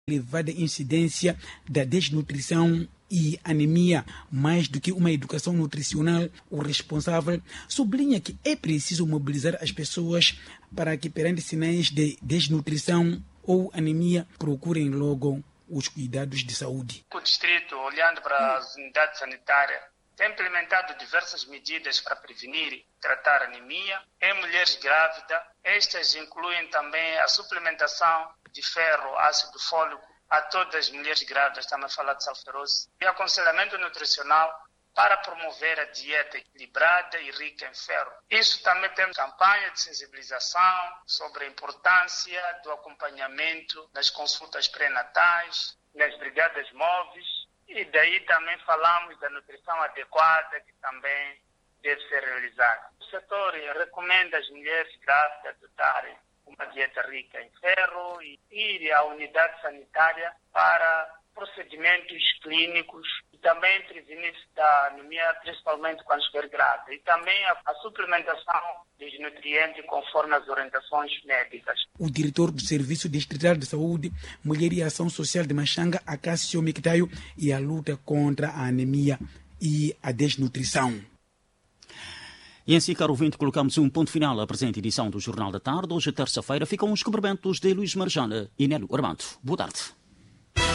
elevada incidência da desnutrição e anemia, mais do que uma educação nutricional, o responsável sublinha que é preciso mobilizar as pessoas para que, perante sinais de desnutrição ou anemia, procurem logo os cuidados de saúde. O distrito, olhando para as unidades sanitárias, tem implementado diversas medidas para prevenir e tratar anemia em mulheres grávidas. Estas incluem também a suplementação de ferro, ácido fólico, a todas as mulheres grávidas, estamos a falar de salferose, e aconselhamento nutricional para promover a dieta equilibrada e rica em ferro. Isso também tem campanha de sensibilização sobre a importância do acompanhamento nas consultas pré-natais, nas brigadas móveis, e daí também falamos da nutrição adequada que também deve ser realizada. O setor recomenda às mulheres grávidas adotarem uma dieta rica em ferro e ir à unidade sanitária para procedimentos clínicos e também prevenir-se da anemia, principalmente quando estiver grávida. E também a suplementação dos nutrientes conforme as orientações médicas. O diretor do Serviço Distrital de Saúde, Mulher e Ação Social de Machanga, Acácio Mictaio, e a luta contra a anemia e a desnutrição. E assim, caro ouvinte, colocamos um ponto final à presente edição do Jornal da Tarde. Hoje, terça-feira, ficam os cumprimentos de Luís Marjana e Nélio Armando. Boa tarde.